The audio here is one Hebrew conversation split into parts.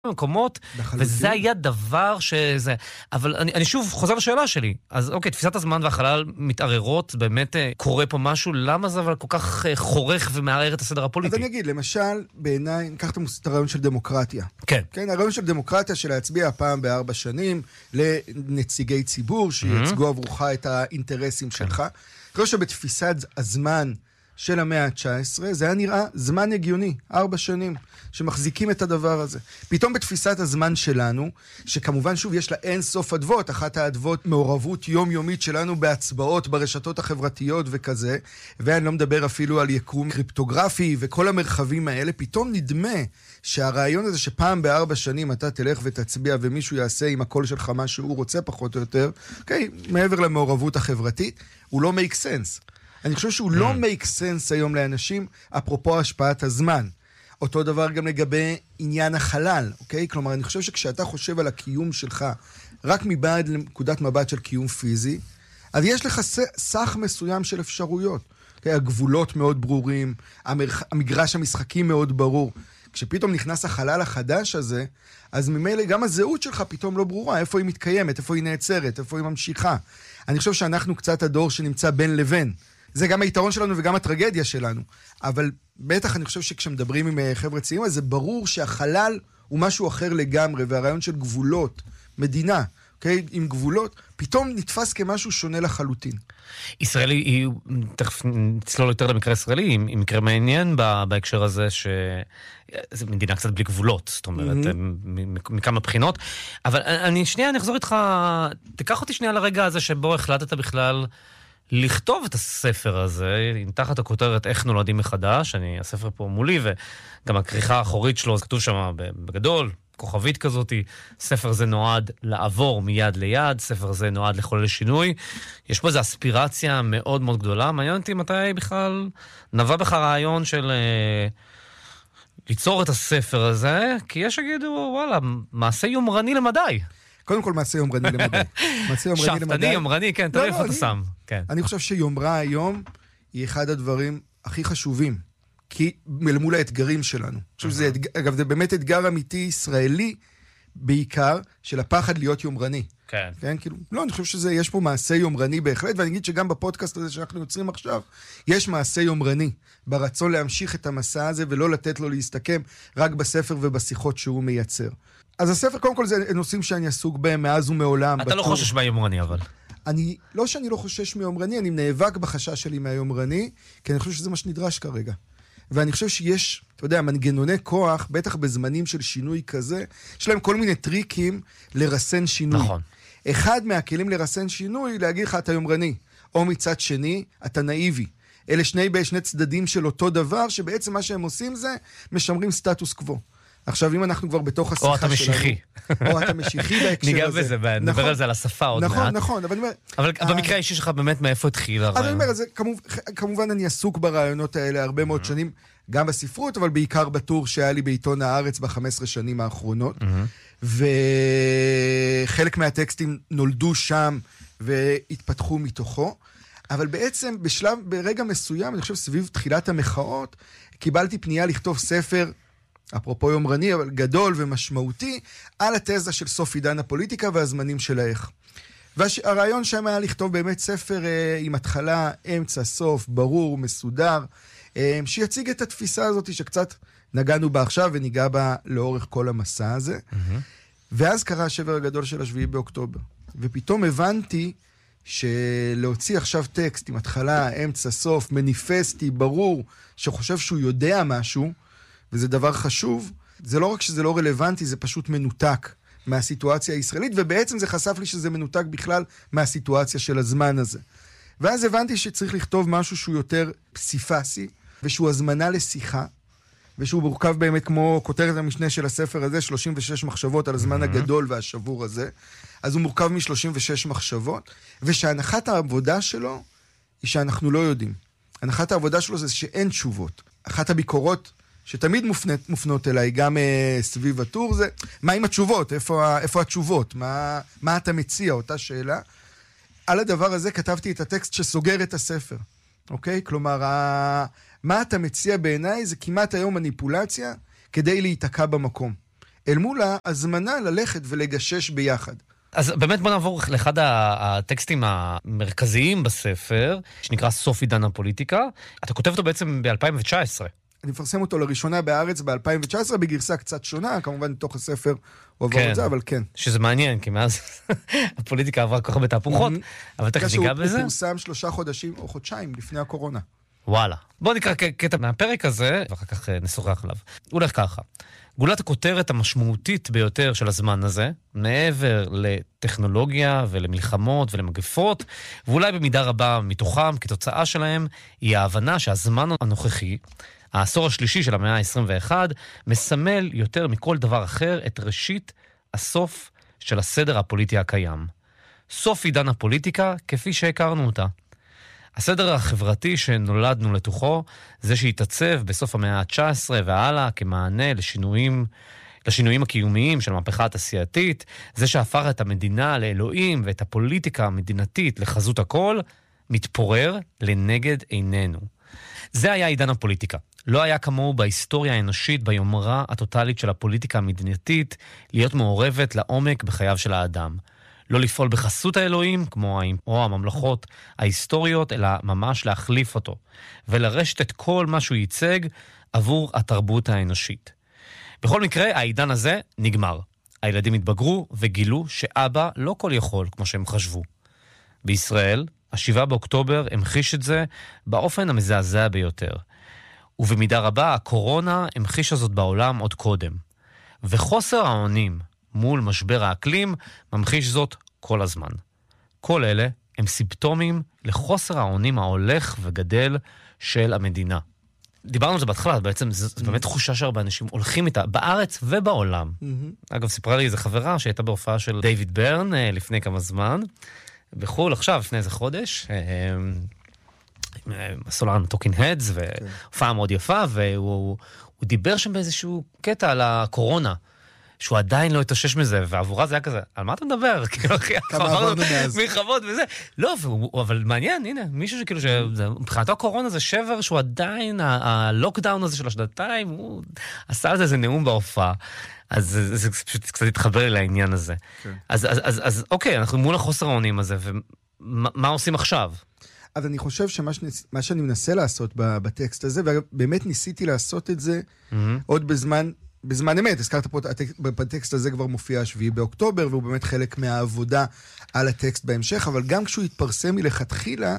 מקומות, וזה היה דבר שזה... אבל אני שוב חוזר לשאלה שלי. אז אוקיי, תפיסת הזמן והחלל מתערערות, באמת קורה פה משהו, למה זה אבל כל כך חורך ומערער את הסדר הפוליטי? אז אני אגיד, למשל, בעיניי, ניקח את הרעיון של דמוקרטיה. כן. כן, הרעיון של דמוקרטיה של להצביע פעם ב4 שנים לנציגי ציבור שייצגו עבורך את האינטרסים שלך. אני חושב שבתפיסת הזמן של המאה ה-19, זה היה נראה זמן הגיוני, 4 שנים, שמחזיקים את הדבר הזה. פתאום בתפיסת הזמן שלנו, שכמובן שוב יש לה אין סוף אדוות, אחת האדוות מעורבות יומיומית שלנו בהצבעות ברשתות החברתיות וכזה, ואני לא מדבר אפילו על יקום קריפטוגרפי וכל המרחבים האלה, פתאום נדמה שהרעיון הזה שפעם ב4 שנים אתה תלך ותצביע ומישהו יעשה עם הקול שלך מה שהוא רוצה פחות או יותר, אוקיי, מעבר למעורבות החברתית, הוא לא make sense. אני חושב שהוא לא make sense היום לאנשים, אפרופו השפעת הזמן. אותו דבר גם לגבי עניין החלל, אוקיי? כלומר, אני חושב שכשאתה חושב על הקיום שלך, רק מבעד לנקודת מבט של קיום פיזי, אז יש לך סך מסוים של אפשרויות. אוקיי? הגבולות מאוד ברורים, המגרש המשחקים מאוד ברור. כשפתאום נכנס החלל החדש הזה, אז ממילא גם הזהות שלך פתאום לא ברורה, איפה היא מתקיימת, איפה היא נעצרת, איפה היא ממשיכה. אני חושב שאנחנו קצת הדור שנמצא בין לבין. זה גם היתרון שלנו וגם הטרגדיה שלנו. אבל בטח אני חושב שכשמדברים עם חבר'ה צעירים, אז זה ברור שהחלל הוא משהו אחר לגמרי, והרעיון של גבולות, מדינה, אוקיי? עם גבולות, פתאום נתפס כמשהו שונה לחלוטין. ישראלי, היא, תכף נצלול יותר למקרה ישראלי, היא מקרה מעניין בהקשר הזה, שזו מדינה קצת בלי גבולות, זאת אומרת, מכמה בחינות. אבל אני אחזור איתך, תיקח אותי שנייה לרגע הזה שבו החלטת בכלל לכתוב את הספר הזה, תחת הכותרת איך נולדים מחדש, הספר פה מולי, וגם הכריכה האחורית שלו, זה כתוב שם בגדול, כוכבית כזאת, ספר זה נועד לעבור מיד ליד, ספר זה נועד לחולל שינוי, יש פה איזו אספירציה מאוד מאוד גדולה, מעניין אותי מתי בכלל נבע בך רעיון של ליצור את הספר הזה, כי יש אגידו, וואלה, מעשה יומרני למדי. קודם כל מעשה יומרני למדי. שפטני, יומרני, כן, תראה איפה אתה שם. אני חושב שיומרה היום היא אחד הדברים הכי חשובים, כי מול האתגרים שלנו. אגב, זה באמת אתגר אמיתי ישראלי, בעיקר של הפחד להיות יומרני. כן, כאילו, לא, אני חושב שיש פה מעשה יומרני בהחלט, ואני אגיד שגם בפודקאסט הזה שאנחנו יוצרים עכשיו, יש מעשה יומרני, ברצון להמשיך את המסע הזה, ולא לתת לו להסתכם רק בספר ובשיחות שהוא מייצר. אז הספר, קודם כל, זה נושאים שאני עסוק בהם מאז ומעולם. אתה לא חושש מהיומרני, אבל. לא שאני לא חושש מיומרני, אני נאבק בחשש שלי מהיומרני, כי אני חושב שזה מה שנדרש כרגע. ואני חושב שיש, אתה יודע, מנגנוני כוח, בטח בזמנים של שינוי כזה, יש להם כל מיני טריקים לרסן שינוי. נכון. אחד מהכלים לרסן שינוי, להגיד לך, אתה יומרני, או מצד שני, אתה נאיבי. אלה שני צדדים של אותו דבר, שבעצם מה שהם עושים זה, משמרים סטטוס קוו. עכשיו, אם אנחנו כבר בתוך השיחה שלנו... או אתה משיחי. או אתה משיחי בהקשר הזה. ניגע בזה, נדבר על זה, על השפה עוד מעט. נכון, אבל אני אומר... אבל במקרה האישי שלך באמת מאיפה התחיל הרעיון? אז אני אומר, כמובן אני עסוק ברעיונות האלה הרבה מאוד שנים, גם בספרות, אבל בעיקר בטור שהיה לי בעיתון הארץ ב-15 שנים האחרונות. וחלק מהטקסטים נולדו שם והתפתחו מתוכו. אבל בעצם ברגע מסוים, אני חושב סביב תחילת המחאות, קיבלתי פנייה לכתוב ספר, אפרופו יומרני, אבל גדול ומשמעותי, על התזה של סוף עידן הפוליטיקה והזמנים של האיך. והרעיון שם היה לכתוב באמת ספר עם התחלה, אמצע, סוף, ברור, מסודר, שיציג את התפיסה הזאת שקצת נגענו בה עכשיו וניגע בה לאורך כל המסע הזה. ואז קרה השבר הגדול של 7 באוקטובר. ופתאום הבנתי שלהוציא עכשיו טקסט עם התחלה, אמצע, סוף, מניפסטי, ברור, שחושב שהוא יודע משהו, וזה דבר חשוב, זה לא רק שזה לא רלוונטי, זה פשוט מנותק מהסיטואציה הישראלית, ובעצם זה חשף לי שזה מנותק בכלל מהסיטואציה של הזמן הזה. ואז הבנתי שצריך לכתוב משהו שהוא יותר פסיפסי, ושהוא הזמנה לשיחה, ושהוא מורכב באמת כמו כותרת המשנה של הספר הזה, 36 מחשבות על הזמן הגדול והשבור הזה. אז הוא מורכב מ-36 מחשבות, ושהנחת העבודה שלו היא שאנחנו לא יודעים. הנחת העבודה שלו זה שאין תשובות. אחת הביקורות שתמיד מופנות אליי, גם סביב הטור, זה מה עם התשובות? איפה התשובות? מה אתה מציע? אותה שאלה. על הדבר הזה כתבתי את הטקסט שסוגר את הספר. אוקיי? כלומר, מה אתה מציע בעיניי זה כמעט היום מניפולציה כדי להיתקע במקום. אל מול ההזמנה ללכת ולגשש ביחד. אז באמת בוא נעבור לאחד הטקסטים המרכזיים בספר, שנקרא סוף עידן הפוליטיקה. אתה כותב אותו בעצם ב-2019. אני מפרסם אותו לראשונה בארץ ב-2019, בגרסה קצת שונה, כמובן מתוך הספר הוא עבר את זה, אבל כן. שזה מעניין, כי מאז הפוליטיקה עברה כל כך בתהפוכות, אבל תכף ניגע בזה. הוא פורסם 3 חודשים או חודשיים לפני הקורונה. וואלה. בוא נקרא קטע מהפרק הזה, ואחר כך נשוחח עליו. הוא הולך ככה. גולת הכותרת המשמעותית ביותר של הזמן הזה, מעבר לטכנולוגיה ולמלחמות ולמגפות, ואולי במידה רבה מתוכם, כתוצאה שלהם, היא ההבנה שהזמן הנוכחי, העשור השלישי של המאה ה-21, מסמל יותר מכל דבר אחר את ראשית הסוף של הסדר הפוליטי הקיים. סוף עידן הפוליטיקה כפי שהכרנו אותה. הסדר החברתי שנולדנו לתוכו, זה שהתעצב בסוף המאה ה-19 והלאה כמענה לשינויים הקיומיים של המהפכה התעשייתית, זה שהפך את המדינה לאלוהים ואת הפוליטיקה המדינתית לחזות הכל, מתפורר לנגד עינינו. זה היה עידן הפוליטיקה. לא היה כמוהו בהיסטוריה האנושית, ביומרה הטוטלית של הפוליטיקה המדינתית, להיות מעורבת לעומק בחייו של האדם. לא לפעול בחסות האלוהים, כמו או הממלכות ההיסטוריות, אלא ממש להחליף אותו, ולרשת את כל מה שהוא ייצג עבור התרבות האנושית. בכל מקרה, העידן הזה נגמר. הילדים התבגרו וגילו שאבא לא כל יכול, כמו שהם חשבו. בישראל, ה7 באוקטובר המחיש את זה באופן המזעזע ביותר. ובמידה רבה, הקורונה המחישה זאת בעולם עוד קודם. וחוסר האונים מול משבר האקלים ממחיש זאת כל הזמן. כל אלה הם סימפטומים לחוסר האונים ההולך וגדל של המדינה. דיברנו על זה בהתחלה, בעצם זו באמת תחושה שהרבה אנשים הולכים איתה בארץ ובעולם. אגב, סיפרה לי איזו חברה שהייתה בהופעה של דיוויד ברן לפני כמה זמן, בחול עכשיו, לפני איזה חודש, הסולן טוקינג הדס, והופעה מאוד יפה, והוא דיבר שם באיזשהו קטע על הקורונה, שהוא עדיין לא התאושש מזה, ועבורה זה היה כזה, על מה אתה מדבר? כמה עברנו מאז. מלחמות וזה. לא, אבל מעניין, הנה, מישהו שכאילו, מבחינתו הקורונה זה שבר, שהוא עדיין, הלוקדאון הזה של השנתיים, הוא עשה על זה איזה נאום בהופעה. אז זה פשוט קצת התחבר לי לעניין הזה. אז אוקיי, אנחנו מול החוסר האונים הזה, ומה עושים עכשיו? אז אני חושב שמה שאני מנסה לעשות בטקסט הזה, ובאמת ניסיתי לעשות את זה עוד בזמן אמת, הזכרת פה, בטקסט הזה כבר מופיע 7 באוקטובר, והוא באמת חלק מהעבודה על הטקסט בהמשך, אבל גם כשהוא התפרסם מלכתחילה,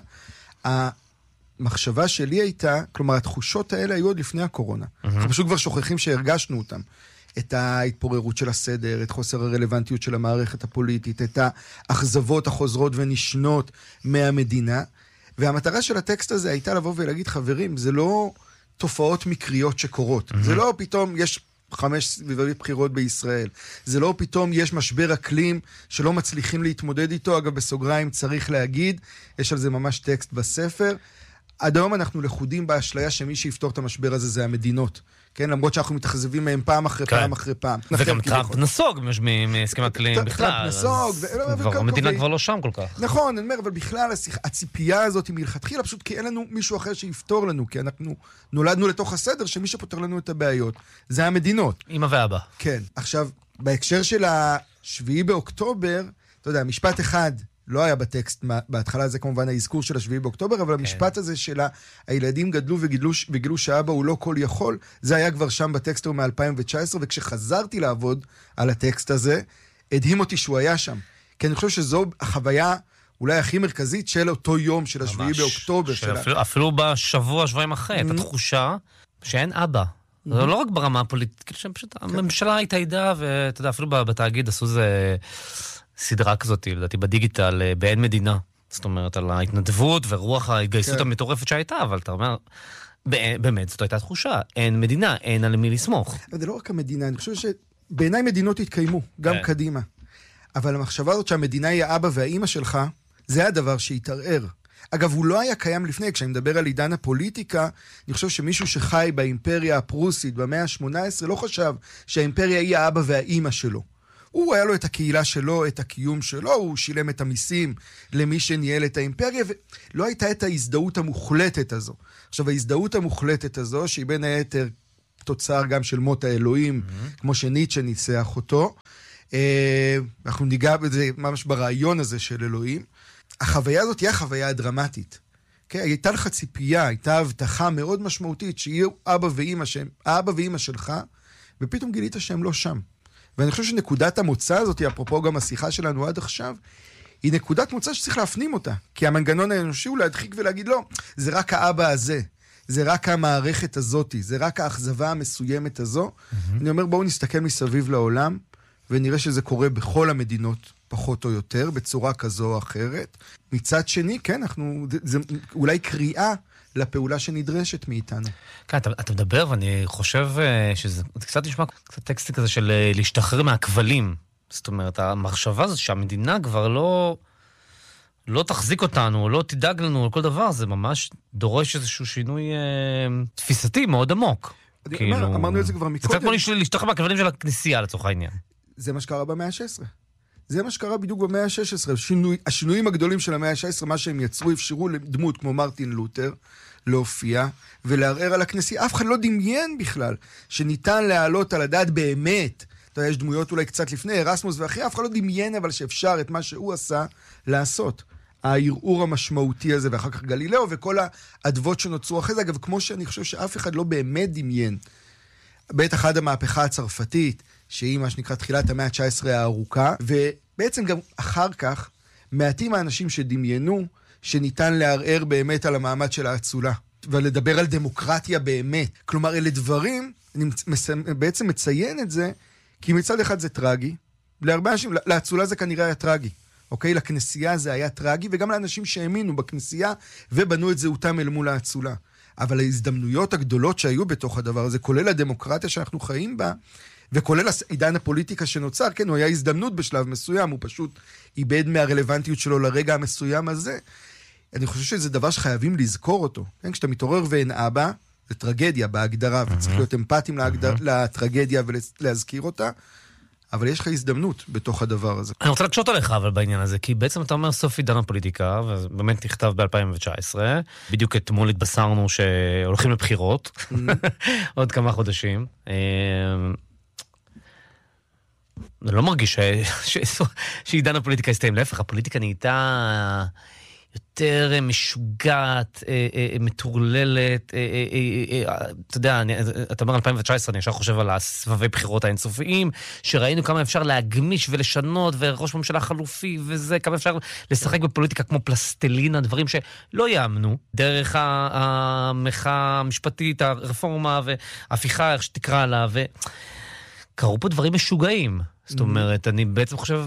המחשבה שלי הייתה, כלומר, התחושות האלה היו עוד לפני הקורונה. אנחנו פשוט כבר שוכחים שהרגשנו אותם. את ההתפוררות של הסדר, את חוסר הרלוונטיות של המערכת הפוליטית, את האכזבות החוזרות ונשנות מהמדינה, והמטרה של הטקסט הזה הייתה לבוא ולהגיד, חברים, זה לא תופעות מקריות שקורות. זה לא פתאום יש 5 סבבי בחירות בישראל. זה לא פתאום יש משבר אקלים שלא מצליחים להתמודד איתו. אגב, בסוגריים צריך להגיד, יש על זה ממש טקסט בספר. עד היום אנחנו לחודים באשליה שמי שיפתור את המשבר הזה זה המדינות. כן, למרות שאנחנו מתאכזבים מהם פעם אחרי פעם אחרי פעם. וגם טראמפ נסוג מהסכם אקלים בכלל. טראמפ נסוג. המדינה כבר לא שם כל כך. נכון, אני אומר, אבל בכלל הציפייה הזאת היא מלכתחילה, פשוט כי אין לנו מישהו אחר שיפתור לנו, כי אנחנו נולדנו לתוך הסדר שמי שפותר לנו את הבעיות זה המדינות. אמא ואבא. כן. עכשיו, בהקשר של 7 באוקטובר, אתה יודע, משפט אחד לא היה בטקסט, בהתחלה זה כמובן האזכור של 7 באוקטובר, אבל המשפט הזה של הילדים גדלו וגילו שאבא הוא לא כל יכול, זה היה כבר שם בטקסט מ-2019, וכשחזרתי לעבוד על הטקסט הזה, הדהים אותי שהוא היה שם. כי אני חושב שזו החוויה אולי הכי מרכזית של אותו יום של 7 באוקטובר. אפילו בשבוע, שבועיים אחרי, את התחושה שאין אבא. זה לא רק ברמה הפוליטית, כאילו שפשוט הממשלה התאיידה, ואתה יודע, אפילו בתאגיד עשו זה סדרה כזאת, לדעתי, בדיגיטל, באין מדינה. זאת אומרת, על ההתנדבות ורוח ההתגייסות המטורפת שהייתה, אבל אתה אומר, באמת, זאת הייתה תחושה, אין מדינה, אין על מי לסמוך. אבל זה לא רק המדינה, אני חושב שבעיניי מדינות התקיימו, גם קדימה. אבל המחשבה הזאת שהמדינה היא האבא והאימא שלך, זה הדבר שהתערער. אגב, הוא לא היה קיים לפני, כשאני מדבר על עידן הפוליטיקה, אני חושב שמישהו שחי באימפריה הפרוסית במאה ה-18 לא חשב שהאימפריה היא האבא והאימא שלו. הוא היה לו את הקהילה שלו, את הקיום שלו, הוא שילם את המיסים למי שניהל את האימפריה, ולא הייתה את ההזדהות המוחלטת הזו. עכשיו, ההזדהות המוחלטת הזו, שהיא בין היתר תוצר גם של מות האלוהים, כמו שניטשה ניסח אותו. אנחנו ניגע בזה ממש ברעיון הזה של אלוהים. החוויה הזאת היא החוויה הדרמטית. הייתה לך ציפייה, הייתה הבטחה מאוד משמעותית, שיהיו אבא ואמא שלך, ופתאום גילית שהם לא שם. ואני חושב שנקודת המוצא הזאת, אפרופו גם השיחה שלנו עד עכשיו, היא נקודת מוצא שצריך להפנים אותה. כי המנגנון האנושי הוא להדחיק ולהגיד, לא, זה רק האבא הזה, זה רק המערכת הזאת, זה רק האכזבה המסוימת הזו. אני אומר, בואו נסתכל מסביב לעולם, ונראה שזה קורה בכל המדינות, פחות או יותר, בצורה כזו או אחרת. מצד שני, כן, זה אולי קריאה לפעולה שנדרשת מאיתנו. כן, אתה מדבר, ואני חושב שזה קצת נשמע קצת טקסטי כזה של להשתחרר מהכבלים. זאת אומרת, המחשבה הזאת שהמדינה כבר לא תחזיק אותנו, לא תדאג לנו על כל דבר, זה ממש דורש איזשהו שינוי תפיסתי מאוד עמוק. אמרנו את זה כבר מקודם. זה קצת כמו להשתחרר מהכבלים של הכנסייה לצורך העניין. זה מה שקרה במאה ה-16. זה מה שקרה בדיוק במאה ה-16. השינויים הגדולים של המאה ה-16, מה שהם יצרו, אפשרו לדמות כמו מרטין לותר להופיע ולערער על הכנסייה. אף אחד לא דמיין בכלל שניתן להעלות על הדעת באמת. אתה יודע, יש דמויות אולי קצת לפני, ארסמוס ואחרי, אף אחד לא דמיין אבל שאפשר את מה שהוא עשה לעשות. הערעור המשמעותי הזה, ואחר כך גלילאו וכל האדוות שנוצרו אחרי זה. אגב, כמו שאני חושב שאף אחד לא באמת דמיין. בטח עד המהפכה הצרפתית, שהיא מה שנקרא תחילת המאה ה-19 הארוכה, ובעצם גם אחר כך, מעטים האנשים שדמיינו שניתן לערער באמת על המעמד של האצולה, ולדבר על דמוקרטיה באמת. כלומר, אלה דברים, אני בעצם מציין את זה, כי מצד אחד זה טרגי, להרבה אנשים, לאצולה זה כנראה היה טרגי, אוקיי? לכנסייה זה היה טרגי, וגם לאנשים שהאמינו בכנסייה, ובנו את זהותם אל מול האצולה. אבל ההזדמנויות הגדולות שהיו בתוך הדבר הזה, כולל הדמוקרטיה שאנחנו חיים בה, וכולל עידן הפוליטיקה שנוצר, כן, הוא היה הזדמנות בשלב מסוים, הוא פשוט איבד מהרלוונטיות שלו לרגע המסוים הזה. אני חושב שזה דבר שחייבים לזכור אותו. כן? כשאתה מתעורר ואין אבא, זה טרגדיה בהגדרה, וצריך להיות אמפתיים לטרגדיה ולהזכיר אותה, אבל יש לך הזדמנות בתוך הדבר הזה. אני רוצה לקשות עליך אבל בעניין הזה, כי בעצם אתה אומר סוף עידן הפוליטיקה, ובאמת נכתב ב-2019, בדיוק אתמול התבשרנו שהולכים לבחירות, עוד כמה חודשים. אני לא מרגיש שעידן הפוליטיקה הסתיים, להפך, הפוליטיקה נהייתה יותר משוגעת, מטורללת, אתה יודע, אתה אומר 2019, אני ישר חושב על הסבבי בחירות האינסופיים, שראינו כמה אפשר להגמיש ולשנות, וראש ממשלה חלופי וזה, כמה אפשר לשחק בפוליטיקה כמו פלסטלינה, דברים שלא יאמנו, דרך המחאה המשפטית, הרפורמה וההפיכה, איך שתקרא לה, וקראו פה דברים משוגעים. זאת אומרת, אני בעצם חושב,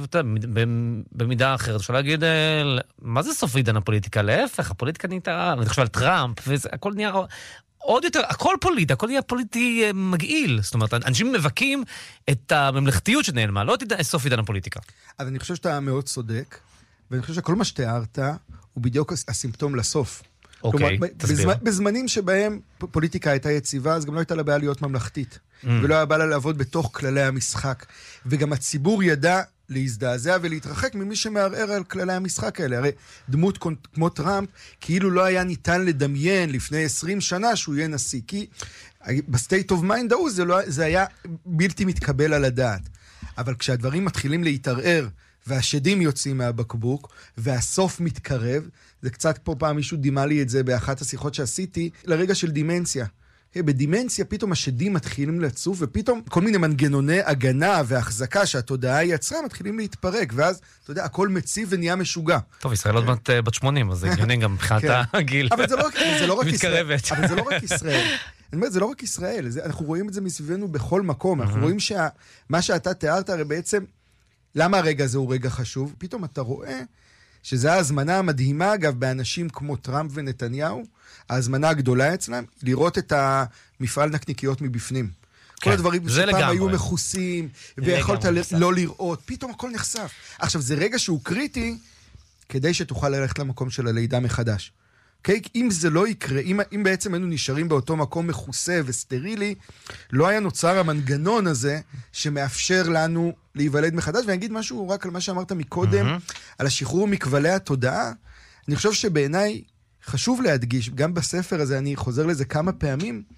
במידה אחרת, אפשר להגיד, מה זה סוף עידן הפוליטיקה? להפך, הפוליטיקה נהייתה, אני חושב על טראמפ, והכל נהיה עוד יותר, הכל נהיה פוליטי מגעיל. זאת אומרת, אנשים מבקים את הממלכתיות שנעלמה, לא את סוף עידן הפוליטיקה. אז אני חושב שאתה מאוד צודק, ואני חושב שכל מה שתיארת, הוא בדיוק הסימפטום לסוף. אוקיי, תסביר. בזמנים שבהם פוליטיקה הייתה יציבה, אז גם לא הייתה לה בעיה להיות ממלכתית. ולא היה בא לה לעבוד בתוך כללי המשחק. וגם הציבור ידע להזדעזע ולהתרחק ממי שמערער על כללי המשחק האלה. הרי דמות כמו טראמפ, כאילו לא היה ניתן לדמיין לפני 20 שנה שהוא יהיה נשיא. כי בסטייט אוף מיינד ההוא זה היה בלתי מתקבל על הדעת. אבל כשהדברים מתחילים להתערער, והשדים יוצאים מהבקבוק, והסוף מתקרב, זה קצת פה פעם מישהו דימה לי את זה באחת השיחות שעשיתי, לרגע של דימנציה. בדימנציה פתאום השדים מתחילים לצוף, ופתאום כל מיני מנגנוני הגנה והחזקה שהתודעה יצרה מתחילים להתפרק, ואז, אתה יודע, הכל מציב ונהיה משוגע. טוב, ישראל עוד בת 80, אז זה הגיוני גם מבחינת הגיל. אבל זה לא רק ישראל. מתקרבת. אבל זה לא רק ישראל. אני אומר, זה לא רק ישראל, אנחנו רואים את זה מסביבנו בכל מקום, אנחנו רואים שמה שאתה תיארת, הרי בעצם, למה הרגע הזה הוא רגע חשוב? פתאום אתה רואה שזו ההזמנה המדהימה, אגב, באנשים כמו טראמפ ונתניהו, ההזמנה הגדולה אצלם, לראות את המפעל נקניקיות מבפנים. כל הדברים שפעם היו מכוסים, ויכולת לא לראות, פתאום הכל נחשף. עכשיו, זה רגע שהוא קריטי, כדי שתוכל ללכת למקום של הלידה מחדש. אם זה לא יקרה, אם בעצם היינו נשארים באותו מקום מכוסה וסטרילי, לא היה נוצר המנגנון הזה שמאפשר לנו להיוולד מחדש. ואני אגיד משהו רק על מה שאמרת מקודם, על השחרור מכבלי התודעה. אני חושב שבעיניי חשוב להדגיש, גם בספר הזה אני חוזר לזה כמה פעמים,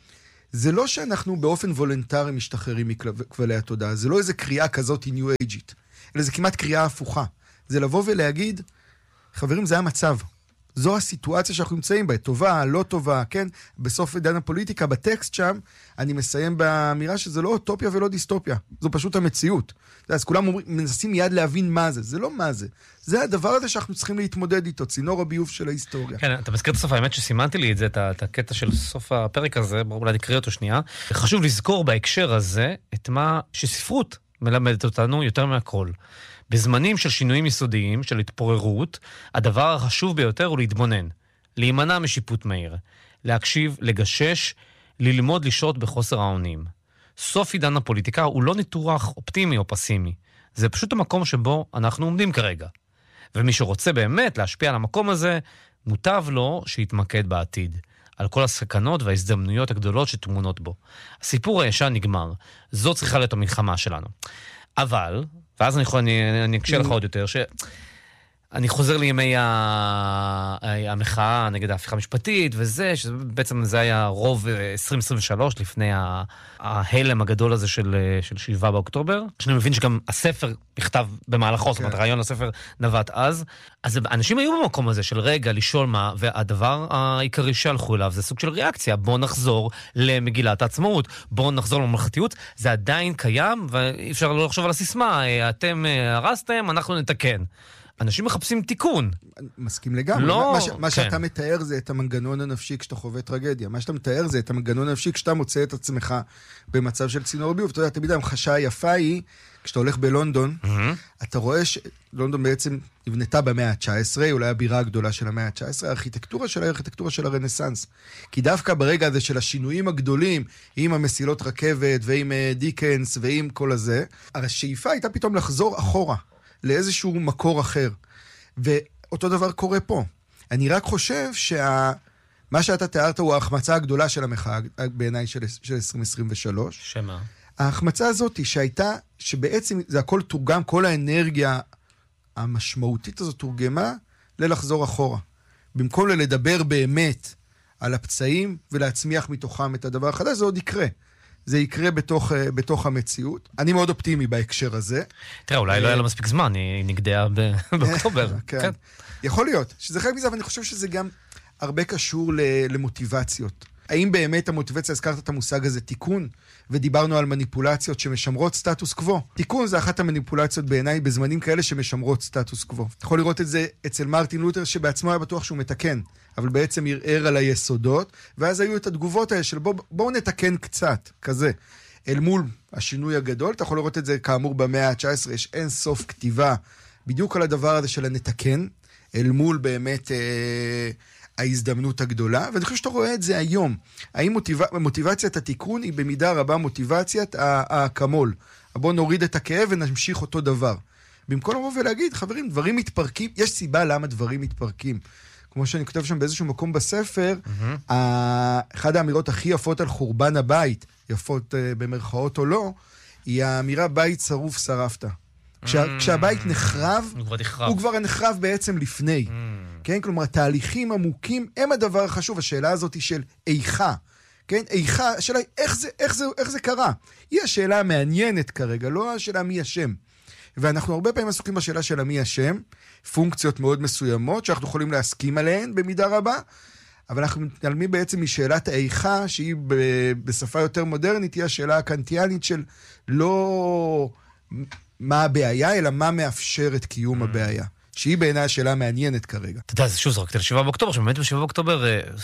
זה לא שאנחנו באופן וולונטרי משתחררים מכבלי התודעה, זה לא איזה קריאה כזאת ניו אייג'ית, אלא זה כמעט קריאה הפוכה. זה לבוא ולהגיד, חברים, זה המצב. זו הסיטואציה שאנחנו נמצאים בה, טובה, לא טובה, כן? בסוף עידן הפוליטיקה, בטקסט שם, אני מסיים באמירה שזה לא אוטופיה ולא דיסטופיה. זו פשוט המציאות. אז כולם מנסים מיד להבין מה זה. זה לא מה זה. זה הדבר הזה שאנחנו צריכים להתמודד איתו, צינור הביוב של ההיסטוריה. כן, אתה מזכיר את הסוף, האמת שסימנתי לי את זה, את הקטע של סוף הפרק הזה, אולי נקריא אותו שנייה. חשוב לזכור בהקשר הזה את מה שספרות מלמדת אותנו יותר מהכל. בזמנים של שינויים יסודיים, של התפוררות, הדבר החשוב ביותר הוא להתבונן, להימנע משיפוט מהיר, להקשיב, לגשש, ללמוד לשהות בחוסר האונים. סוף עידן הפוליטיקה הוא לא ניתוח אופטימי או פסימי, זה פשוט המקום שבו אנחנו עומדים כרגע. ומי שרוצה באמת להשפיע על המקום הזה, מוטב לו שיתמקד בעתיד, על כל הסכנות וההזדמנויות הגדולות שתמונות בו. הסיפור הישן נגמר, זו צריכה להיות המלחמה שלנו. אבל, ואז אני אקשה לך עוד יותר, שאני חוזר לימי המחאה נגד ההפיכה המשפטית וזה, שבעצם זה היה רוב 2023 לפני ההלם הגדול הזה של 7 באוקטובר, שאני מבין שגם הספר נכתב במהלכו, זאת אומרת, הרעיון לספר נבט אז אנשים היו במקום הזה של רגע לשאול מה, והדבר העיקרי שהלכו אליו זה סוג של ריאקציה, בוא נחזור למגילת העצמאות, בוא נחזור לממלכתיות, זה עדיין קיים, ואי אפשר לא לחשוב על הסיסמה, אתם הרסתם, אנחנו נתקן. אנשים מחפשים תיקון. מסכים לגמרי. לא, מה שאתה מתאר זה את המנגנון הנפשי כשאתה חווה טרגדיה. מה שאתה מתאר זה את המנגנון הנפשי כשאתה מוצא את עצמך במצב של צינור ביוב. אתה יודע, תמיד המחשה היפה היא, כשאתה הולך בלונדון, אתה רואה שלונדון בעצם נבנתה במאה ה-19, אולי הבירה הגדולה של המאה ה-19, הארכיטקטורה שלה היא הארכיטקטורה של הרנסנס. כי דווקא ברגע הזה של השינויים הגדולים, עם המסילות רכבת ועם דיקנס ועם כל הזה, השאיפה הייתה פתאום לחזור אחורה. לאיזשהו מקור אחר. ואותו דבר קורה פה. אני רק חושב מה שאתה תיארת הוא ההחמצה הגדולה של המחאה, בעיניי של 2023. שמה? ההחמצה הזאת שהייתה, שבעצם זה הכל תורגם, כל האנרגיה המשמעותית הזאת תורגמה ללחזור אחורה. במקום לדבר באמת על הפצעים ולהצמיח מתוכם את הדבר החדש, זה עוד יקרה. זה יקרה בתוך המציאות. אני מאוד אופטימי בהקשר הזה. תראה, אולי לא היה לו מספיק זמן, היא נגדעה באוקטובר. כן. יכול להיות, שזה חלק מזה, אבל אני חושב שזה גם הרבה קשור למוטיבציות. האם באמת המוטיבציה, הזכרת את המושג הזה, תיקון, ודיברנו על מניפולציות שמשמרות סטטוס קוו. תיקון זה אחת המניפולציות בעיניי בזמנים כאלה שמשמרות סטטוס קוו. אתה יכול לראות את זה אצל מרטין לותר, שבעצמו היה בטוח שהוא מתקן, אבל בעצם ערער על היסודות, ואז היו את התגובות האלה של בואו נתקן קצת, כזה. אל מול השינוי הגדול, אתה יכול לראות את זה כאמור במאה ה-19, יש אין סוף כתיבה, בדיוק על הדבר הזה של הנתקן, אל מול באמת ההזדמנות הגדולה, ואני חושב שאתה רואה את זה היום. האם מוטיבציית התיקון היא במידה רבה מוטיבציית האקמול. בואו נוריד את הכאב ונמשיך אותו דבר. במקום לבוא ולהגיד, חברים, דברים מתפרקים, יש סיבה למה דברים מתפרקים. כמו שאני כותב שם באיזשהו מקום בספר, אחד האמירות הכי יפות על חורבן הבית, יפות במרכאות או לא, היא האמירה בית שרוף שרפת. כשהבית נחרב, הוא כבר נחרב בעצם לפני. כן? כלומר, התהליכים עמוקים הם הדבר החשוב. השאלה הזאת היא של איכה. כן? איכה, השאלה היא איך זה קרה. היא השאלה המעניינת כרגע, לא השאלה מי השם. ואנחנו הרבה פעמים עסוקים בשאלה של מי השם, פונקציות מאוד מסוימות שאנחנו יכולים להסכים עליהן במידה רבה, אבל אנחנו מתעלמים בעצם משאלת האיכה, שהיא בשפה יותר מודרנית, היא השאלה הקנטיאנית של לא מה הבעיה, אלא מה מאפשר את קיום הבעיה. שהיא בעיניי השאלה המעניינת כרגע. אתה יודע, זה שוב זרקתי ל7 באוקטובר, שבאמת ב7 באוקטובר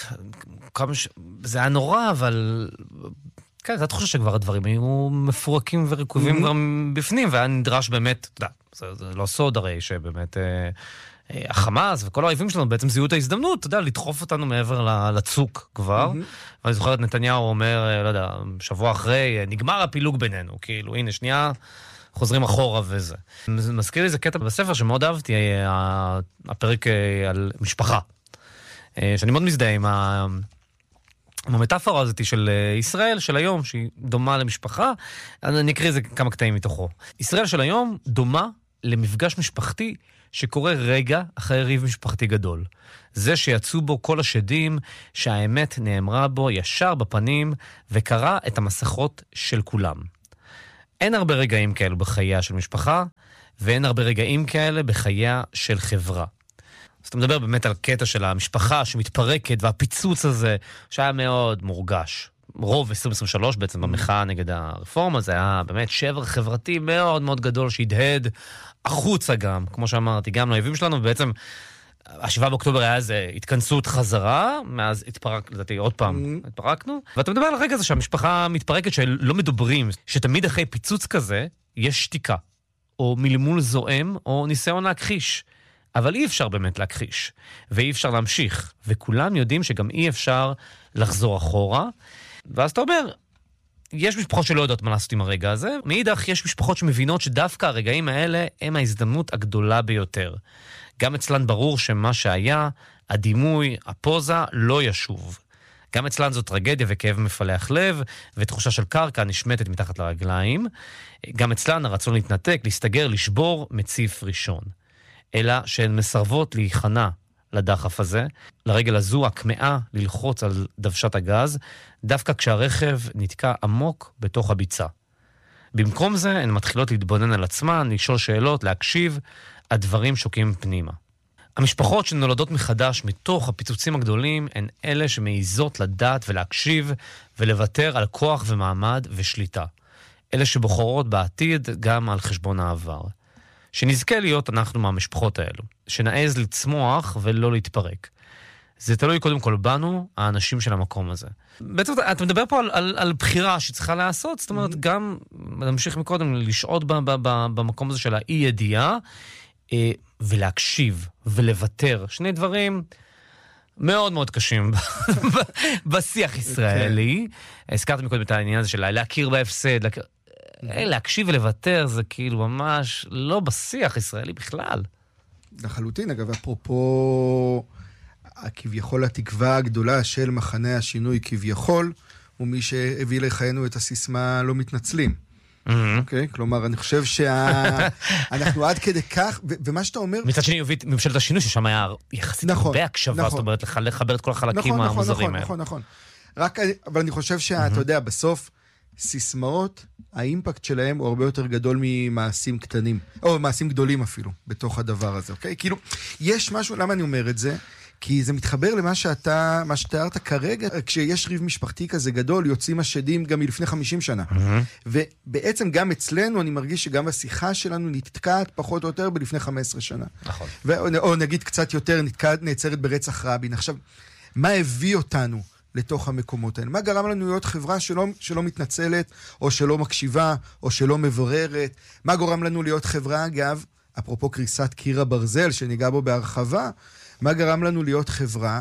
זה היה נורא, אבל כן, אתה חושב שכבר הדברים היו מפורקים וריקובים כבר בפנים, והיה נדרש באמת, אתה יודע, זה לא סוד הרי שבאמת החמאס וכל האויבים שלנו בעצם זיהו את ההזדמנות, אתה יודע, לדחוף אותנו מעבר לצוק כבר, ואני זוכר את נתניהו אומר, לא יודע, שבוע אחרי, נגמר הפילוג בינינו, כאילו, הנה, שנייה, חוזרים אחורה וזה. מזכיר לי איזה קטע בספר שמאוד אהבתי, הפרק על משפחה, שאני מאוד מזדהה עם המטאפורה הזאת של ישראל של היום, שהיא דומה למשפחה, אני אקריא איזה כמה קטעים מתוכו. ישראל של היום דומה למפגש משפחתי שקורה רגע אחרי ריב משפחתי גדול. זה שיצאו בו כל השדים, שהאמת נאמרה בו ישר בפנים, וקרא את המסכות של כולם. אין הרבה רגעים כאלו בחייה של משפחה, ואין הרבה רגעים כאלה בחייה של חברה. אז אתה מדבר באמת על קטע של המשפחה שמתפרקת, והפיצוץ הזה שהיה מאוד מורגש. רוב 2023 בעצם במחאה נגד הרפורמה, זה היה באמת שבר חברתי מאוד מאוד גדול שהדהד החוצה גם, כמו שאמרתי, גם לאויבים שלנו, ובעצם ה7 באוקטובר היה איזה התכנסות חזרה, מאז לדעתי עוד פעם התפרקנו, ואתה מדבר על הרגע הזה שהמשפחה מתפרקת, שלא מדברים, שתמיד אחרי פיצוץ כזה יש שתיקה, או מלמול זועם, או ניסיון להכחיש. אבל אי אפשר באמת להכחיש, ואי אפשר להמשיך, וכולם יודעים שגם אי אפשר לחזור אחורה, ואז אתה אומר, יש משפחות שלא יודעות מה לעשות עם הרגע הזה, מאידך יש משפחות שמבינות שדווקא הרגעים האלה הם ההזדמנות הגדולה ביותר. גם אצלן ברור שמה שהיה, הדימוי, הפוזה, לא ישוב. גם אצלן זו טרגדיה וכאב מפלח לב, ותחושה של קרקע נשמטת מתחת לרגליים. גם אצלן הרצון להתנתק, להסתגר, לשבור, מציף ראשון. אלא שהן מסרבות להיכנע לדחף הזה, לרגל הזו הכמאה ללחוץ על דוושת הגז, דווקא כשהרכב נתקע עמוק בתוך הביצה. במקום זה הן מתחילות להתבונן על עצמן, לשאול שאלות, להקשיב, הדברים שוקים פנימה. המשפחות שנולדות מחדש מתוך הפיצוצים הגדולים הן אלה שמעיזות לדעת ולהקשיב ולוותר על כוח ומעמד ושליטה. אלה שבוחרות בעתיד גם על חשבון העבר. שנזכה להיות אנחנו מהמשפחות האלו, שנעז לצמוח ולא להתפרק. זה תלוי קודם כל בנו, האנשים של המקום הזה. בעצם אתה מדבר פה על בחירה שצריכה לעשות, זאת אומרת, גם נמשיך מקודם לשעות במקום הזה של האי-ידיעה, ולהקשיב ולוותר. שני דברים מאוד מאוד קשים בשיח ישראלי. הזכרת מקודם את העניין הזה של להכיר בהפסד, להקשיב ולוותר זה כאילו ממש לא בשיח ישראלי בכלל. לחלוטין, אגב, אפרופו כביכול התקווה הגדולה של מחנה השינוי כביכול, הוא מי שהביא לחיינו את הסיסמה לא מתנצלים. אוקיי? כלומר, אני חושב שאנחנו עד כדי כך, ומה שאתה אומר... מצד שני, יובית ממשלת השינוי, ששם היה יחסית הרבה הקשבה, זאת אומרת, לחבר את כל החלקים המוזרים האלה. נכון. אבל אני חושב שאתה יודע, בסוף, סיסמאות, האימפקט שלהם הוא הרבה יותר גדול ממעשים קטנים, או מעשים גדולים אפילו, בתוך הדבר הזה, אוקיי? כאילו, יש משהו, למה אני אומר את זה? כי זה מתחבר למה מה שתיארת כרגע, כשיש ריב משפחתי כזה גדול, יוצאים השדים גם מלפני 50 שנה. ובעצם גם אצלנו, אני מרגיש שגם השיחה שלנו נתקעת פחות או יותר בלפני 15 שנה. נכון. או נגיד קצת יותר, נעצרת ברצח רבין. עכשיו, מה הביא אותנו לתוך המקומות האלה? מה גרם לנו להיות חברה שלא מתנצלת, או שלא מקשיבה, או שלא מבררת? מה גורם לנו להיות חברה, אגב, אפרופו קריסת קיר הברזל, שניגע בו בהרחבה, מה גרם לנו להיות חברה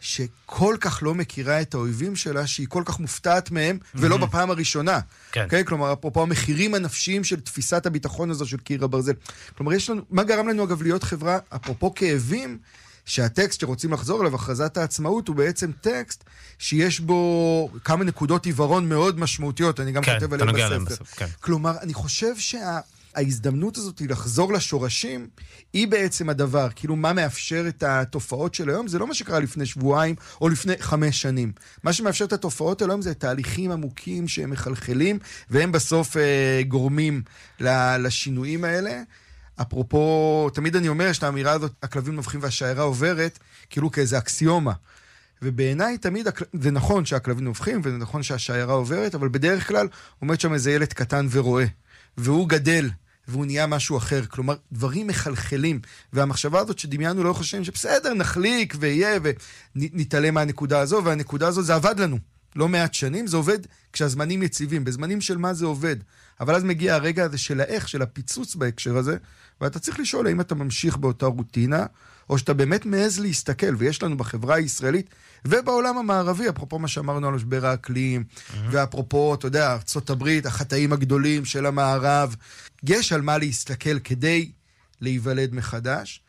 שכל כך לא מכירה את האויבים שלה, שהיא כל כך מופתעת מהם, ולא בפעם הראשונה. כן. Okay? כלומר, אפרופו המחירים הנפשיים של תפיסת הביטחון הזו של קיר הברזל. כלומר, מה גרם לנו, אגב, להיות חברה, אפרופו כאבים, שהטקסט שרוצים לחזור אליו, הכרזת העצמאות, הוא בעצם טקסט שיש בו כמה נקודות עיוורון מאוד משמעותיות, אני גם כותב עליהם בספר. כן. כלומר, אני חושב ההזדמנות הזאת היא לחזור לשורשים, היא בעצם הדבר, כאילו מה מאפשר את התופעות של היום, זה לא מה שקרה לפני שבועיים או לפני 5 שנים. מה שמאפשר את התופעות היום זה תהליכים עמוקים שהם מחלחלים, והם בסוף גורמים לשינויים האלה. אפרופו, תמיד אני אומר שאת האמירה הזאת, הכלבים נובחים והשיירה עוברת, כאילו כאיזה אקסיומה. ובעיניי תמיד, זה נכון שהכלבים נובחים, וזה נכון שהשיירה עוברת, אבל בדרך כלל עומד שם איזה ילד קטן ורואה, והוא גדל, והוא נהיה משהו אחר. כלומר, דברים מחלחלים, והמחשבה הזאת שדמיינו לא חושבים שבסדר, נחליק ויהיה, ונתעלם מהנקודה הזו, והנקודה הזו זה עבד לנו. לא מעט שנים, זה עובד כשהזמנים יציבים, בזמנים של מה זה עובד. אבל אז מגיע הרגע הזה של האיך, של הפיצוץ בהקשר הזה, ואתה צריך לשאול האם אתה ממשיך באותה רוטינה, או שאתה באמת מעז להסתכל, ויש לנו בחברה הישראלית, ובעולם המערבי, אפרופו מה שאמרנו על משבר האקלים, ואפרופו, אתה יודע, ארצות הברית, החטאים הגדולים של המערב, יש על מה להסתכל כדי להיוולד מחדש,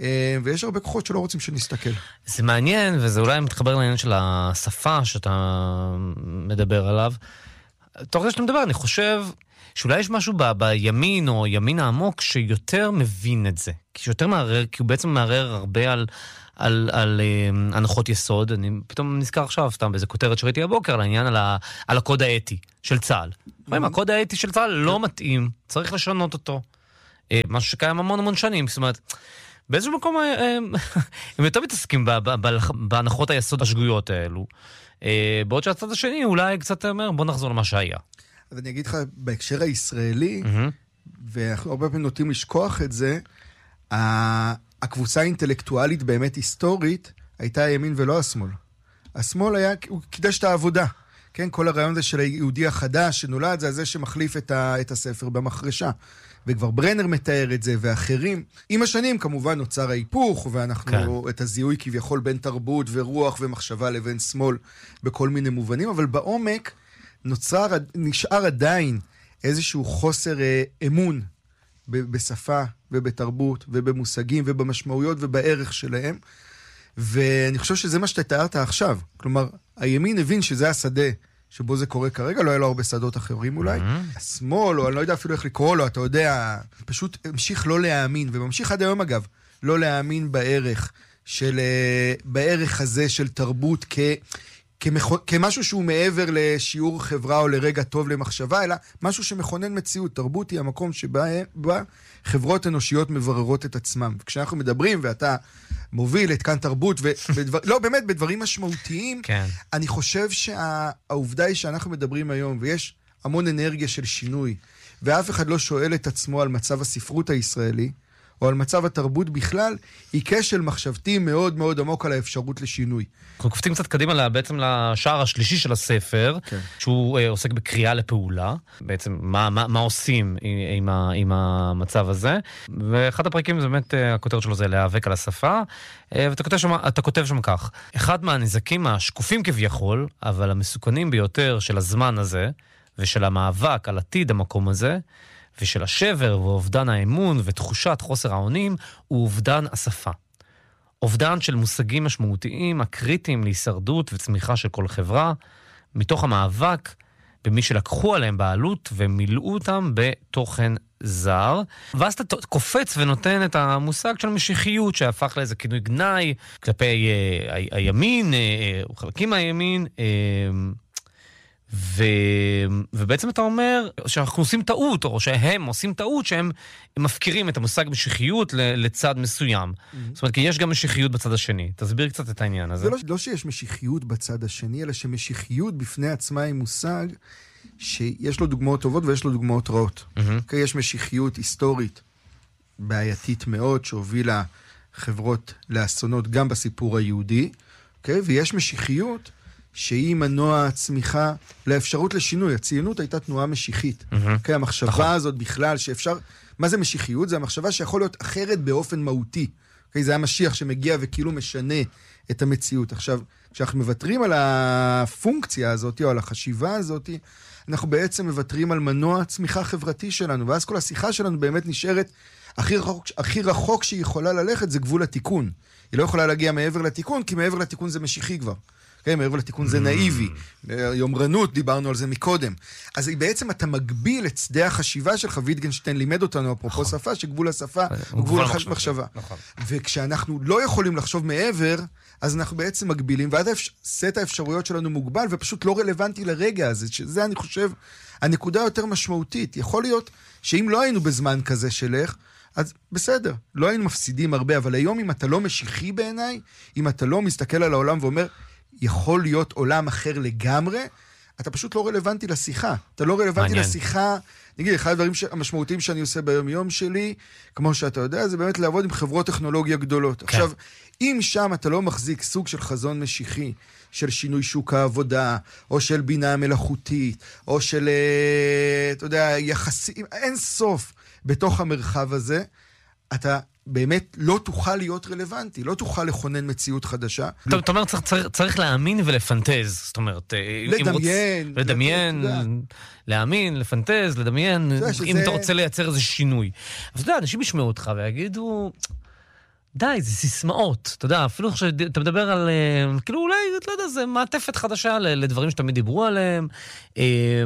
ויש הרבה כוחות שלא רוצים שנסתכל. זה מעניין, וזה אולי מתחבר לעניין של השפה שאתה מדבר עליו. תוך כדי שאתה מדבר, אני חושב שאולי יש משהו בימין או ימין העמוק שיותר מבין את זה. כי הוא בעצם מערער הרבה על הנחות יסוד. אני פתאום נזכר עכשיו, סתם באיזה כותרת שראיתי הבוקר, על העניין על הקוד האתי של צה"ל. הקוד האתי של צה"ל לא מתאים, צריך לשנות אותו. משהו שקיים המון שנים, זאת אומרת, באיזשהו מקום הם יותר מתעסקים בהנחות היסוד השגויות האלו, בעוד שהצד השני אולי קצת אומר, בוא נחזור למה שהיה. אז אני אגיד לך, בהקשר הישראלי, ואנחנו הרבה פעמים נוטים לשכוח את זה, הקבוצה האינטלקטואלית באמת היסטורית, הייתה הימין ולא השמאל. השמאל הוא קידש את העבודה. כן, כל הרעיון הזה של היהודי החדש שנולד, זה הזה שמחליף את הספר במחרשה. וכבר ברנר מתאר את זה, ואחרים. עם השנים כמובן נוצר ההיפוך, ואנחנו את הזיהוי כביכול בין תרבות ורוח ומחשבה לבין שמאל בכל מיני מובנים, אבל בעומק נשאר עדיין איזשהו חוסר אמון בשפה ובתרבות ובמושגים ובמשמעויות ובערך שלהם, ואני חושב שזה מה שאתה תיארת עכשיו. כלומר, הימין הבין שזה השדה שבו זה קורה כרגע, לא היה לו הרבה שדות אחרים אולי. השמאל, או אני לא יודע אפילו איך לקרוא לו, אתה יודע, פשוט המשיך לא להאמין, וממשיך עד היום אגב, לא להאמין בערך הזה של תרבות כמשהו שהוא מעבר לשיעור חברה או לרגע טוב למחשבה, אלא משהו שמכונן מציאות. תרבות היא המקום שבה חברות אנושיות מבררות את עצמם. וכשאנחנו מדברים, ואתה מוביל את כאן תרבות, לא, באמת, בדברים משמעותיים, כן. אני חושב שהעובדה היא שאנחנו מדברים היום, ויש המון אנרגיה של שינוי, ואף אחד לא שואל את עצמו על מצב הספרות הישראלי, או על מצב התרבות בכלל, היא כשל מחשבתי מאוד מאוד עמוק על האפשרות לשינוי. אנחנו קופצים קצת קדימה בעצם לשער השלישי של הספר, שהוא עוסק בקריאה לפעולה, בעצם מה עושים עם המצב הזה, ואחד הפרקים זה באמת, הכותרת שלו זה להיאבק על השפה, ואתה כותב שם כך, אחד מהנזקים השקופים כביכול, אבל המסוכנים ביותר של הזמן הזה, ושל המאבק על עתיד המקום הזה, ושל השבר ואובדן האמון ותחושת חוסר האונים, הוא אובדן השפה. אובדן של מושגים משמעותיים, הקריטיים להישרדות וצמיחה של כל חברה, מתוך המאבק במי שלקחו עליהם בעלות ומילאו אותם בתוכן זר. ואז אתה קופץ ונותן את המושג של משיחיות, שהפך לאיזה כינוי גנאי כלפי הימין, או חלקים מהימין, ובעצם אתה אומר שאנחנו עושים טעות, או שהם עושים טעות, שהם מפקירים את המושג משיחיות לצד מסוים. זאת אומרת, כי יש גם משיחיות בצד השני. תסביר קצת את העניין הזה. זה לא שיש משיחיות בצד השני, אלא שמשיחיות בפני עצמה היא מושג שיש לו דוגמאות טובות ויש לו דוגמאות רעות. יש משיחיות היסטורית בעייתית מאוד, שהובילה חברות לאסונות גם בסיפור היהודי, ויש משיחיות שהיא מנוע צמיחה לאפשרות לשינוי. הציונות הייתה תנועה משיחית. המחשבה הזאת בכלל שאפשר... מה זה משיחיות? זה המחשבה שיכול להיות אחרת באופן מהותי. זה המשיח שמגיע וכאילו משנה את המציאות. עכשיו, כשאנחנו מוותרים על הפונקציה הזאת, או על החשיבה הזאת, אנחנו בעצם מוותרים על מנוע צמיחה חברתי שלנו, ואז כל השיחה שלנו באמת נשארת הכי רחוק שהיא יכולה ללכת, זה גבול התיקון. היא לא יכולה להגיע מעבר לתיקון, כי מעבר לתיקון זה משיחי כבר. כן, מעבר לתיקון זה נאיבי. יומרנות, דיברנו על זה מקודם. אז בעצם אתה מגביל את שדה החשיבה שלך, ויטגנשטיין לימד אותנו, אפרופו שפה, שגבול השפה הוא גבול המחשבה. וכשאנחנו לא יכולים לחשוב מעבר, אז אנחנו בעצם מגבילים, ועד סט האפשרויות שלנו מוגבל, ופשוט לא רלוונטי לרגע הזה, שזה אני חושב, הנקודה יותר משמעותית. יכול להיות שאם לא היינו בזמן כזה שלך, אז בסדר, לא היינו מפסידים הרבה, אבל היום אם אתה לא משיחי בעיניי, אם אתה לא מסתכל על העולם ואומר, יכול להיות עולם אחר לגמרי, אתה פשוט לא רלוונטי לשיחה. אתה לא רלוונטי לשיחה, נגיד, אחד הדברים המשמעותיים שאני עושה ביום יום שלי, כמו שאתה יודע, זה באמת לעבוד עם חברות טכנולוגיה גדולות. כן. עכשיו, אם שם אתה לא מחזיק סוג של חזון משיחי, של שינוי שוק העבודה, או של בינה מלאכותית, או של, אתה יודע, יחסים, אין סוף בתוך המרחב הזה, אתה באמת לא תוכל להיות רלוונטי, לא תוכל לכונן מציאות חדשה. אתה אומר, צריך להאמין ולפנטז, זאת אומרת, לדמיין, להאמין, לפנטז, לדמיין, אם אתה רוצה לייצר איזה שינוי. אבל אתה יודע, אנשים ישמעו אותך ויגידו, די, זה סיסמאות, אתה יודע, אפילו שאתה מדבר על, כאילו אולי, לא יודע, זה מעטפת חדשה לדברים שתמיד דיברו עליהם,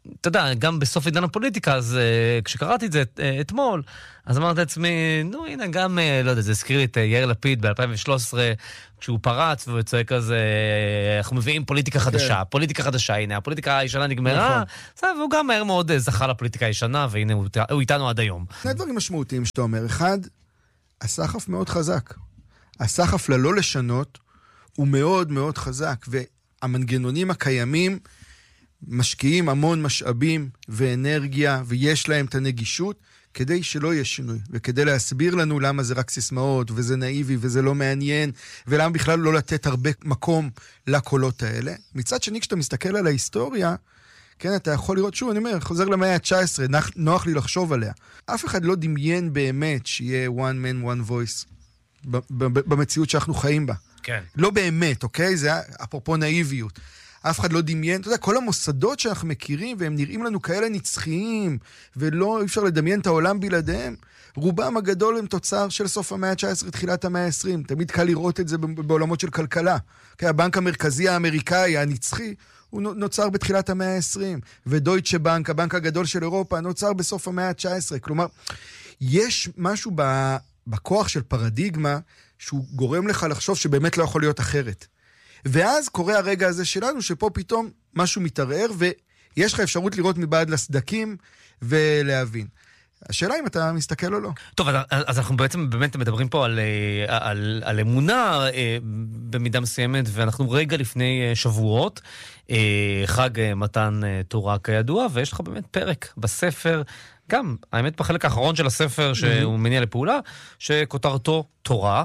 אתה יודע, גם בסוף עידן הפוליטיקה, אז כשקראתי את זה אתמול, אז אמרתי לעצמי, נו הנה גם, לא יודע, זה הזכיר לי את יאיר לפיד ב-2013, כשהוא פרץ והוא צועק כזה, אנחנו מביאים פוליטיקה חדשה, פוליטיקה חדשה, הנה, הפוליטיקה הישנה נגמרה, והוא גם מהר מאוד זכה לפוליטיקה הישנה, והנה הוא איתנו עד היום. שני דברים משמעותיים שאתה אומר. אחד, הסחף מאוד חזק. הסחף ללא לשנות הוא מאוד מאוד חזק, והמנגנונים הקיימים משקיעים המון משאבים ואנרגיה, ויש להם את הנגישות, כדי שלא יהיה שינוי, וכדי להסביר לנו למה זה רק סיסמאות, וזה נאיבי, וזה לא מעניין, ולמה בכלל לא לתת הרבה מקום לקולות האלה. מצד שני, כשאתה מסתכל על ההיסטוריה, כן, אתה יכול לראות, שוב, אני אומר, חוזר למאה ה-19, נוח לי לחשוב עליה. אף אחד לא דמיין באמת שיהיה one man, one voice, במציאות שאנחנו חיים בה. כן. לא באמת, אוקיי? זה אפרופו נאיביות. אף אחד לא דמיין, אתה יודע, כל המוסדות שאנחנו מכירים, והם נראים לנו כאלה נצחיים, ולא, אי אפשר לדמיין את העולם בלעדיהם, רובם הגדול הם תוצר של סוף המאה ה-19, תחילת המאה ה-20. תמיד קל לראות את זה בעולמות של כלכלה. Okay, הבנק המרכזי האמריקאי, הנצחי, הוא נוצר בתחילת המאה ה-20, ודויטשה בנק, הבנק הגדול של אירופה, נוצר בסוף המאה ה-19. כלומר, יש משהו בכוח של פרדיגמה, שהוא גורם לך לחשוב שבאמת לא יכול להיות אחרת. ואז קורה הרגע הזה שלנו, שפה פתאום משהו מתערער, ויש לך אפשרות לראות מבעד לסדקים ולהבין. השאלה אם אתה מסתכל או לא. טוב, אז אנחנו בעצם באמת מדברים פה על אמונה במידה מסוימת, ואנחנו רגע לפני שבועות, חג מתן תורה כידוע, ויש לך באמת פרק בספר, גם, האמת בחלק האחרון של הספר שהוא מניע לפעולה, שכותרתו תורה,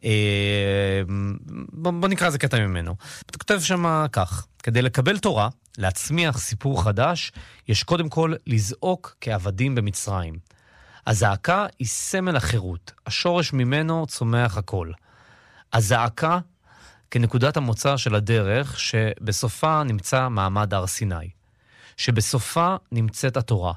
בוא נקרא זה קטע ממנו. אתה כותב שם כך, כדי לקבל תורה, להצמיח סיפור חדש, יש קודם כל לזעוק כעבדים במצרים. הזעקה היא סמל החירות, השורש ממנו צומח הכל. הזעקה כנקודת המוצא של הדרך, שבסופה נמצא מעמד הר סיני, שבסופה נמצאת התורה.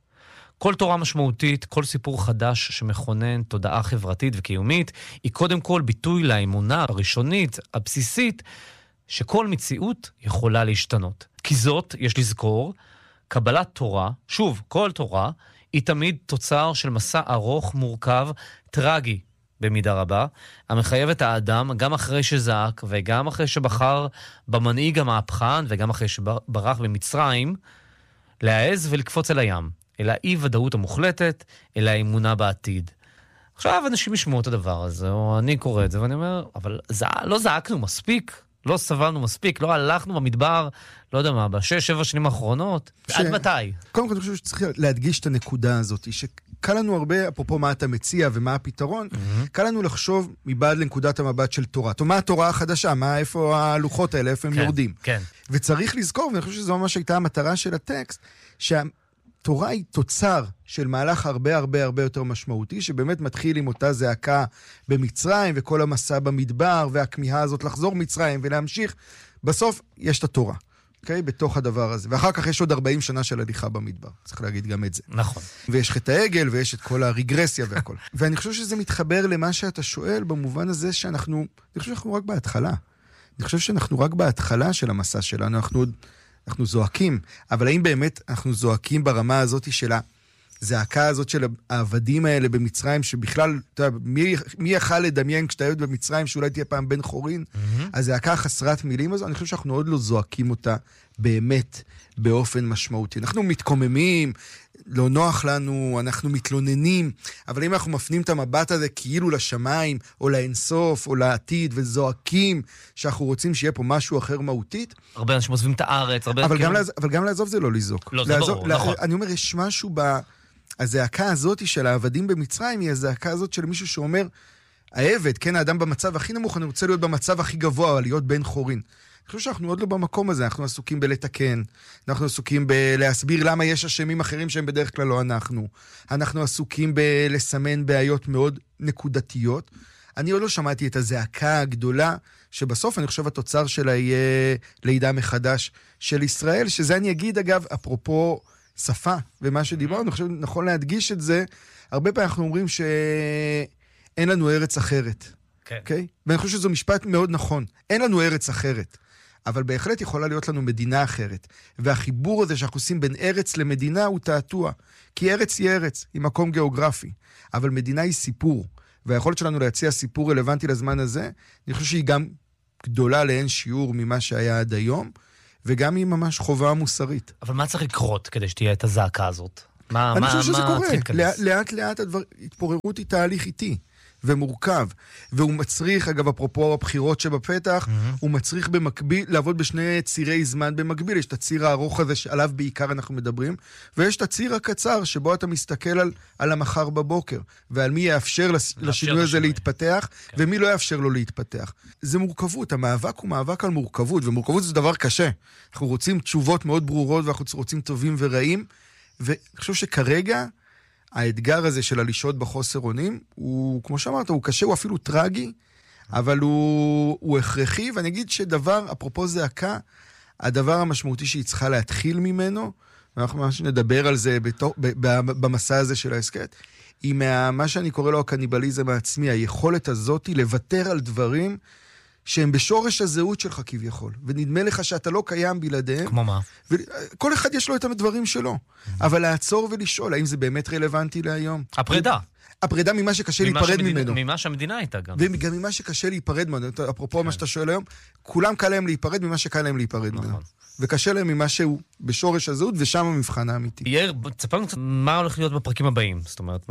כל תורה משמעותית, כל סיפור חדש שמכונן תודעה חברתית וקיומית, היא קודם כל ביטוי לאמונה הראשונית, הבסיסית, שכל מציאות יכולה להשתנות. כי זאת, יש לזכור, קבלת תורה, שוב, כל תורה, היא תמיד תוצר של מסע ארוך, מורכב, טרגי, במידה רבה, המחייב את האדם, גם אחרי שזעק, וגם אחרי שבחר במנהיג המהפכן, וגם אחרי שברח במצרים, להעז ולקפוץ אל הים. אל האי-ודאות המוחלטת, אל האמונה בעתיד. עכשיו אנשים ישמעו את הדבר הזה, או אני קורא את זה, ואני אומר, אבל לא זעקנו מספיק, לא סבלנו מספיק, לא הלכנו במדבר, לא יודע מה, ב6-7 שנים האחרונות, עד מתי? קודם כל אני חושב שצריך להדגיש את הנקודה הזאת, שקל לנו הרבה, אפרופו מה אתה מציע ומה הפתרון, קל לנו לחשוב מבעד לנקודת המבט של תורה. מה התורה החדשה? איפה הלוחות האלה, איפה הם יורדים? כן. וצריך לזכור, ואני חושב שזו ממש הייתה המטרה של הטקסט, תורה היא תוצר של מהלך הרבה הרבה הרבה יותר משמעותי, שבאמת מתחיל עם אותה זעקה במצרים, וכל המסע במדבר, והכמיהה הזאת לחזור מצרים ולהמשיך. בסוף יש את התורה, אוקיי? בתוך הדבר הזה. ואחר כך יש עוד 40 שנה של הליכה במדבר. צריך להגיד גם את זה. נכון. ויש חטא העגל, ויש את כל הרגרסיה והכל. ואני חושב שזה מתחבר למה שאתה שואל, במובן הזה אני חושב שאנחנו רק בהתחלה. אני חושב שאנחנו רק בהתחלה של המסע שלנו. אנחנו זועקים, אבל האם באמת אנחנו זועקים ברמה הזאת של הזעקה הזאת של העבדים האלה במצרים, שבכלל, אתה יודע, מי יכל לדמיין כשאתה יודע במצרים שאולי תהיה פעם בן חורין? הזעקה חסרת מילים הזו, אני חושב שאנחנו עוד לא זועקים אותה באמת באופן משמעותי. אנחנו מתקוממים, לא נוח לנו, אנחנו מתלוננים, אבל אם אנחנו מפנים את המבט הזה כאילו לשמיים, או לאינסוף, או לעתיד, וזועקים שאנחנו רוצים שיהיה פה משהו אחר מהותית. הרבה אנשים עוזבים את הארץ, אבל גם לעזוב זה לא לזעוק. לא, זה ברור, נכון. אני אומר, יש משהו הזעקה הזאת של העבדים במצרים, היא הזעקה הזאת של מישהו שאומר, העבד, כן, האדם במצב הכי נמוך, אני רוצה להיות במצב הכי גבוה, אבל להיות בן חורין. אני חושב שאנחנו עוד לא במקום הזה, אנחנו עסוקים בלתקן, אנחנו עסוקים בלהסביר למה יש אשמים אחרים שהם בדרך כלל לא אנחנו עסוקים בלסמן בעיות מאוד נקודתיות. אני עוד לא שמעתי את הזעקה הגדולה, שבסוף אני חושב התוצר שלה יהיה לידה מחדש של ישראל, שזה אני אגיד אגב, אפרופו שפה ומה שדיברנו, אני חושב נכון להדגיש את זה, הרבה פעמים אנחנו אומרים שאין לנו ארץ אחרת. כן. Okay? ואני חושב שזו משפט מאוד נכון. אין לנו ארץ אחרת. אבל בהחלט יכולה להיות לנו מדינה אחרת. והחיבור הזה שאנחנו עושים בין ארץ למדינה הוא תעתוע. כי ארץ היא ארץ, היא מקום גיאוגרפי. אבל מדינה היא סיפור. והיכולת שלנו להציע סיפור רלוונטי לזמן הזה, אני חושב שהיא גם גדולה לאין שיעור ממה שהיה עד היום, וגם היא ממש חובה מוסרית. אבל מה צריך לקרות כדי שתהיה את הזעקה הזאת? אני חושב שזה קורה. לאט לאט התפוררות היא תהליך איטי ומורכב, והוא מצריך, אגב, אפרופו הבחירות שבפתח, הוא מצריך במקביל, לעבוד בשני צירי זמן במקביל. יש את הציר הארוך הזה שעליו בעיקר אנחנו מדברים, ויש את הציר הקצר שבו אתה מסתכל על המחר בבוקר, ועל מי יאפשר לשינוי הזה להתפתח, ומי לא יאפשר לו להתפתח. זה מורכבות, המאבק הוא מאבק על מורכבות, ומורכבות זה דבר קשה. אנחנו רוצים תשובות מאוד ברורות, ואנחנו רוצים טובים ורעים, ואני חושב שכרגע, האתגר הזה של הלישות בחוסר אונים, הוא, כמו שאמרת, הוא קשה, הוא אפילו טרגי, אבל הוא הכרחי, ואני אגיד שדבר, אפרופו זעקה, הדבר המשמעותי שהיא צריכה להתחיל ממנו, ואנחנו ממש נדבר על זה במסע הזה של העסקת, היא מה שאני קורא לו הקניבליזם העצמי, היכולת הזאת היא לוותר על דברים שהם בשורש הזהות שלך כביכול, ונדמה לך שאתה לא קיים בלעדיהם. כמו מה? כל אחד יש לו את הדברים שלו, אבל לעצור ולשאול, האם זה באמת רלוונטי להיום? הפרידה. הפרידה ממה שקשה להיפרד ממנו. ממה שהמדינה הייתה גם. וגם ממה שקשה להיפרד ממנו. אפרופו מה שאתה שואל היום, כולם קל להם להיפרד ממה שקל להם להיפרד ממנו. וקשה להם ממה שהוא בשורש הזהות, ושם המבחן האמיתי. יאיר, תספר לנו קצת מה הולך להיות בפרקים הבאים. זאת אומרת,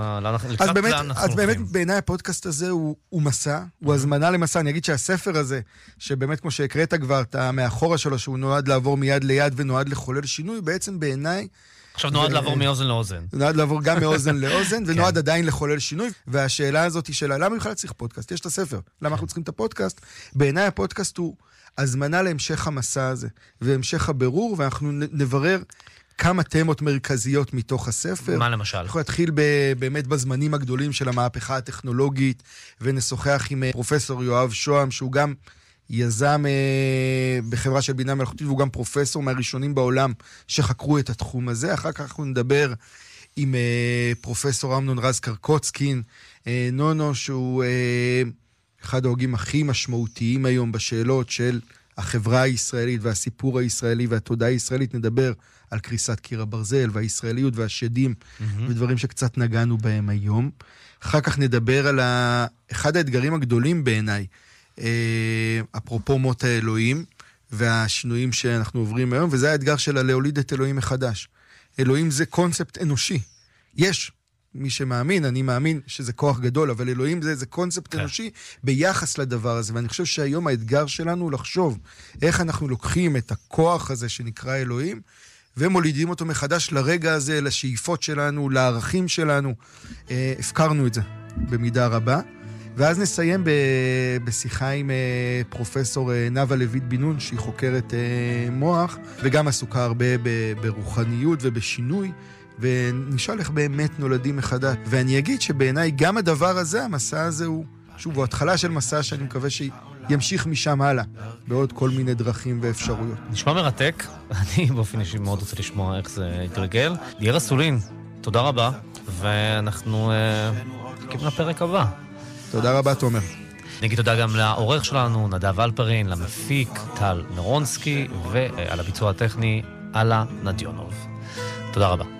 אז באמת בעיניי הפודקאסט הזה הוא מסע, הוא הזמנה למסע. אני אגיד שהספר הזה, שבאמת כמו שהקראת כבר, אתה מאחורה שלו, שהוא נועד לעבור מיד ליד ונועד לחולל שינוי, בעצם בעיניי עכשיו נועד לעבור מאוזן לאוזן. נועד לעבור גם מאוזן לאוזן, ונועד עדיין לחולל שינוי. והשאלה הזאת היא שאלה, למה בכלל צריך פודקאסט? יש את הספר. למה אנחנו צריכים את הפודקאסט? בעיניי הפודקאסט הוא הזמנה להמשך המסע הזה, והמשך הבירור, ואנחנו נברר כמה תמות מרכזיות מתוך הספר. מה למשל? אנחנו נתחיל באמת בזמנים הגדולים של המהפכה הטכנולוגית, ונשוחח עם פרופסור יואב שוהם, שהוא גם יזם בחברה של בינה מלאכותית, והוא גם פרופסור מהראשונים בעולם שחקרו את התחום הזה. אחר כך אנחנו נדבר עם פרופסור אמנון רז קרקוצקין, נונו, שהוא אחד ההוגים הכי משמעותיים היום בשאלות של החברה הישראלית והסיפור הישראלי והתודעה הישראלית. נדבר על קריסת קיר הברזל והישראליות והשדים ודברים שקצת נגענו בהם היום. אחר כך נדבר על אחד האתגרים הגדולים בעיניי, אפרופו מות האלוהים והשינויים שאנחנו עוברים היום, וזה האתגר של להוליד את אלוהים מחדש. אלוהים זה קונספט אנושי. יש מי שמאמין, אני מאמין שזה כוח גדול, אבל אלוהים זה קונספט אנושי ביחס לדבר הזה, ואני חושב שהיום האתגר שלנו הוא לחשוב איך אנחנו לוקחים את הכוח הזה שנקרא אלוהים, ומולידים אותו מחדש לרגע הזה, לשאיפות שלנו, לערכים שלנו. הפקרנו את זה במידה רבה. ואז נסיים בשיחה עם פרופסור נאוה לויט בן נון, שהיא חוקרת מוח, וגם עסוקה הרבה ברוחניות ובשינוי, ונשאל איך באמת נולדים מחדש. ואני אגיד שבעיניי גם הדבר הזה, המסע הזה הוא, שוב, הוא התחלה של מסע שאני מקווה שימשיך משם הלאה, בעוד כל מיני דרכים ואפשרויות. נשמע מרתק, אני באופן אישי מאוד רוצה לשמוע איך זה יתרגל. יאיר אסולין, תודה רבה, ואנחנו נקים לפרק הבא. תודה רבה, תומר. נגיד תודה גם לעורך שלנו, נדב אלפרין, למפיק טל נרונסקי, ועל הביצוע הטכני, אלה נדיונוב. תודה רבה.